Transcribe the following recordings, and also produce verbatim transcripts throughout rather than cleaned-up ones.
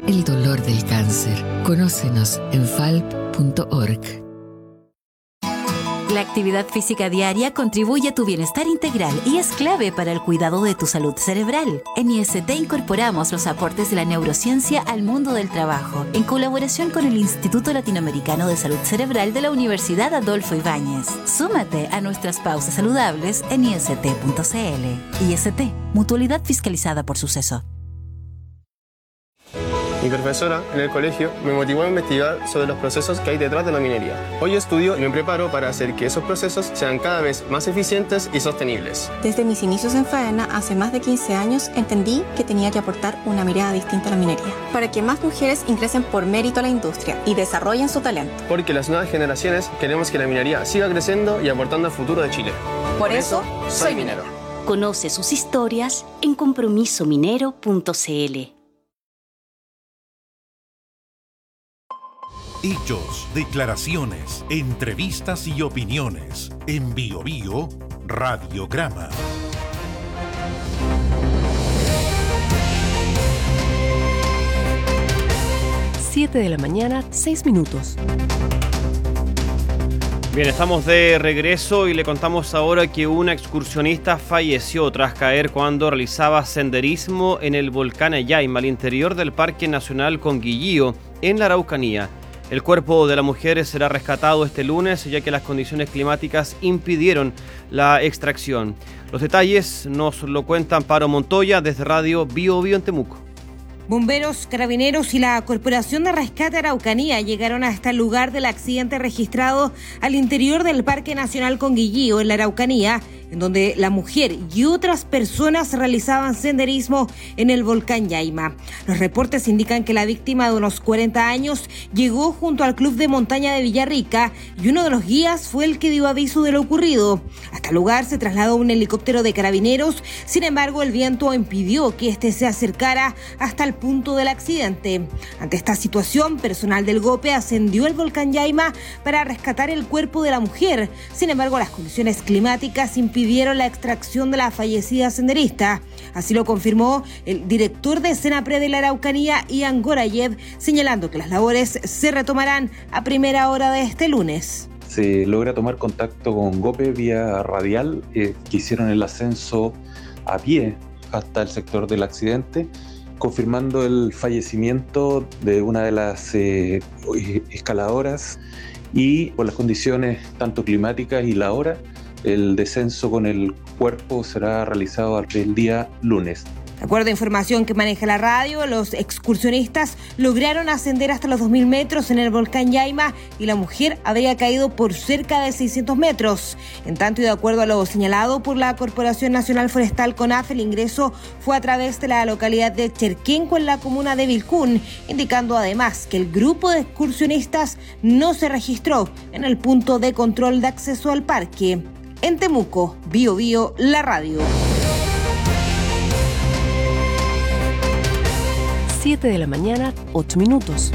el dolor del cáncer. Conócenos en falp punto org. La actividad física diaria contribuye a tu bienestar integral y es clave para el cuidado de tu salud cerebral. En I S T incorporamos los aportes de la neurociencia al mundo del trabajo, en colaboración con el Instituto Latinoamericano de Salud Cerebral de la Universidad Adolfo Ibáñez. Súmate a nuestras pausas saludables en i s t punto c l. I S T, mutualidad fiscalizada por Suceso. Mi profesora en el colegio me motivó a investigar sobre los procesos que hay detrás de la minería. Hoy estudio y me preparo para hacer que esos procesos sean cada vez más eficientes y sostenibles. Desde mis inicios en Faena, hace más de quince años, entendí que tenía que aportar una mirada distinta a la minería, para que más mujeres ingresen por mérito a la industria y desarrollen su talento. Porque las nuevas generaciones queremos que la minería siga creciendo y aportando al futuro de Chile. Por eso, soy minero. Conoce sus historias en compromiso minero punto c l. Hechos, declaraciones, entrevistas y opiniones. En Bio Bio, Radiograma. siete de la mañana, seis minutos. Bien, estamos de regreso y le contamos ahora que una excursionista falleció tras caer cuando realizaba senderismo en el volcán Ayaima, al interior del Parque Nacional Conguillío, en la Araucanía. El cuerpo de la mujer será rescatado este lunes, ya que las condiciones climáticas impidieron la extracción. Los detalles nos lo cuenta Amparo Montoya desde Radio Bio Bio en Temuco. Bomberos, carabineros y la Corporación de Rescate Araucanía llegaron hasta el lugar del accidente registrado al interior del Parque Nacional Conguillío, en la Araucanía, en donde la mujer y otras personas realizaban senderismo en el volcán Yaima. Los reportes indican que la víctima de unos cuarenta años llegó junto al Club de Montaña de Villarrica y uno de los guías fue el que dio aviso de lo ocurrido. Hasta el lugar se trasladó un helicóptero de carabineros, sin embargo el viento impidió que este se acercara hasta el punto del accidente. Ante esta situación, personal del GOPE ascendió el volcán Yaima para rescatar el cuerpo de la mujer. Sin embargo, las condiciones climáticas impidieron la extracción de la fallecida senderista. Así lo confirmó el director de Senapred de la Araucanía, Ian Gorayev, señalando que las labores se retomarán a primera hora de este lunes. Se logra tomar contacto con GOPE vía radial, eh, que hicieron el ascenso a pie hasta el sector del accidente, confirmando el fallecimiento de una de las eh, escaladoras y por las condiciones tanto climáticas y la hora, el descenso con el cuerpo será realizado el día lunes. De acuerdo a información que maneja la radio, los excursionistas lograron ascender hasta los dos mil metros en el volcán Yaima y la mujer habría caído por cerca de seiscientos metros. En tanto, y de acuerdo a lo señalado por la Corporación Nacional Forestal CONAF, el ingreso fue a través de la localidad de Cherquenco, en la comuna de Vilcún, indicando además que el grupo de excursionistas no se registró en el punto de control de acceso al parque. En Temuco, Bio Bio, la radio. siete de la mañana, ocho minutos.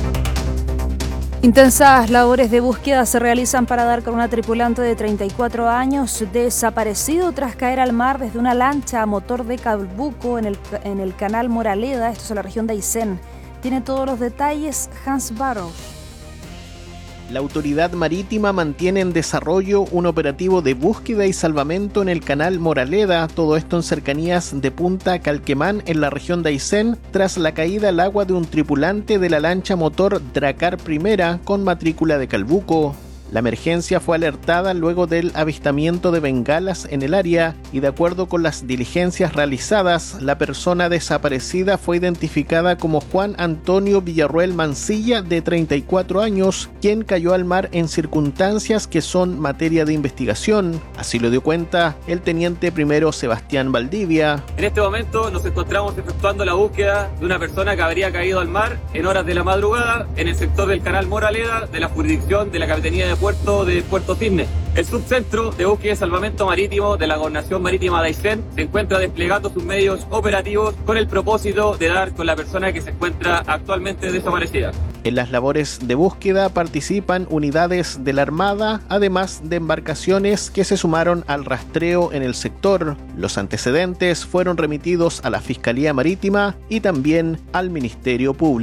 Intensas labores de búsqueda se realizan para dar con una tripulante de treinta y cuatro años desaparecido tras caer al mar desde una lancha a motor de Calbuco en el, en el canal Moraleda, esto es en la región de Aysén. Tiene todos los detalles Hans Barrow. La autoridad marítima mantiene en desarrollo un operativo de búsqueda y salvamento en el canal Moraleda, todo esto en cercanías de Punta Calquemán, en la región de Aysén, tras la caída al agua de un tripulante de la lancha motor Dracar Primera con matrícula de Calbuco. La emergencia fue alertada luego del avistamiento de bengalas en el área y, de acuerdo con las diligencias realizadas, la persona desaparecida fue identificada como Juan Antonio Villarruel Mancilla, de treinta y cuatro años, quien cayó al mar en circunstancias que son materia de investigación. Así lo dio cuenta el teniente primero Sebastián Valdivia. En este momento nos encontramos efectuando la búsqueda de una persona que habría caído al mar en horas de la madrugada en el sector del canal Moraleda de la jurisdicción de la Capitanía de Puerto de Puerto Cisne. El subcentro de búsqueda y salvamento marítimo de la Gobernación Marítima de Aysén se encuentra desplegando sus medios operativos con el propósito de dar con la persona que se encuentra actualmente desaparecida. En las labores de búsqueda participan unidades de la Armada, además de embarcaciones que se sumaron al rastreo en el sector. Los antecedentes fueron remitidos a la Fiscalía Marítima y también al Ministerio Público.